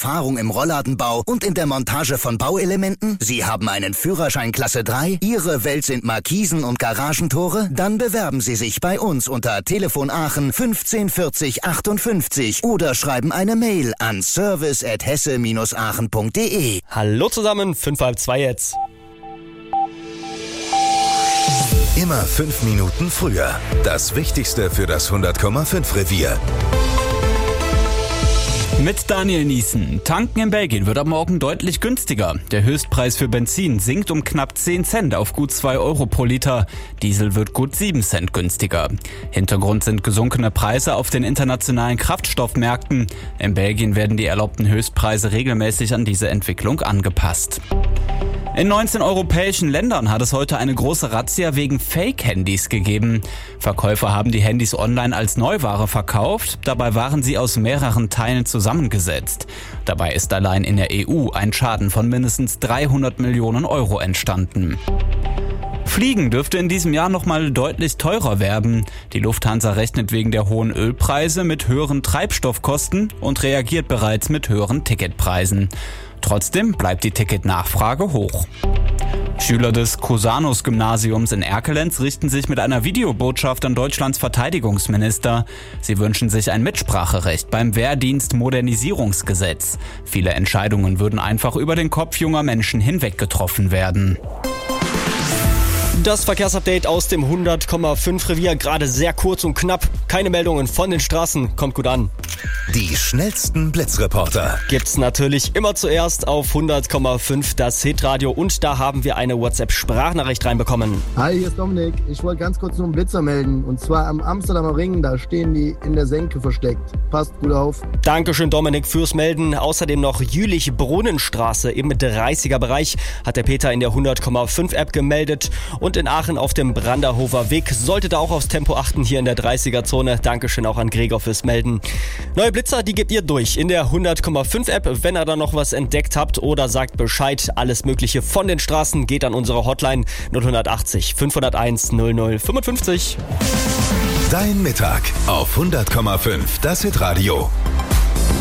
Erfahrung im Rollladenbau und in der Montage von Bauelementen? Sie haben einen Führerschein Klasse 3? Ihre Welt sind Markisen und Garagentore? Dann bewerben Sie sich bei uns unter Telefon Aachen 15 40 58 oder schreiben eine Mail an service@hesse-aachen.de. Hallo zusammen, 1:55 jetzt. Immer 5 Minuten früher. Das Wichtigste für das 100,5 Revier. Mit Daniel Niesen. Tanken in Belgien wird ab morgen deutlich günstiger. Der Höchstpreis für Benzin sinkt um knapp 10 Cent auf gut 2 Euro pro Liter. Diesel wird gut 7 Cent günstiger. Hintergrund sind gesunkene Preise auf den internationalen Kraftstoffmärkten. In Belgien werden die erlaubten Höchstpreise regelmäßig an diese Entwicklung angepasst. In 19 europäischen Ländern hat es heute eine große Razzia wegen Fake-Handys gegeben. Verkäufer haben die Handys online als Neuware verkauft. Dabei waren sie aus mehreren Teilen zusammengesetzt. Dabei ist allein in der EU ein Schaden von mindestens 300 Millionen Euro entstanden. Fliegen dürfte in diesem Jahr nochmal deutlich teurer werden. Die Lufthansa rechnet wegen der hohen Ölpreise mit höheren Treibstoffkosten und reagiert bereits mit höheren Ticketpreisen. Trotzdem bleibt die Ticketnachfrage hoch. Schüler des Cusanus-Gymnasiums in Erkelenz richten sich mit einer Videobotschaft an Deutschlands Verteidigungsminister. Sie wünschen sich ein Mitspracherecht beim Wehrdienst-Modernisierungsgesetz. Viele Entscheidungen würden einfach über den Kopf junger Menschen hinweg getroffen werden. Das Verkehrsupdate aus dem 100,5 Revier, gerade sehr kurz und knapp. Keine Meldungen von den Straßen, kommt gut an. Die schnellsten Blitzreporter Gibt's natürlich immer zuerst auf 100,5 das Hitradio und da haben wir eine WhatsApp-Sprachnachricht reinbekommen. Hi, hier ist Dominik. Ich wollte ganz kurz nur einen Blitzer melden und zwar am Amsterdamer Ring, da stehen die in der Senke versteckt. Passt gut auf. Dankeschön Dominik fürs Melden. Außerdem noch Jülich-Brunnenstraße im 30er Bereich hat der Peter in der 100,5 App gemeldet und in Aachen auf dem Branderhofer Weg. Solltet ihr auch aufs Tempo achten hier in der 30er-Zone. Dankeschön auch an Gregor fürs Melden. Neue Blitzer, die gebt ihr durch in der 100,5 App. Wenn ihr da noch was entdeckt habt oder sagt Bescheid, alles Mögliche von den Straßen geht an unsere Hotline 0180 501 0055. Dein Mittag auf 100,5 das Hitradio.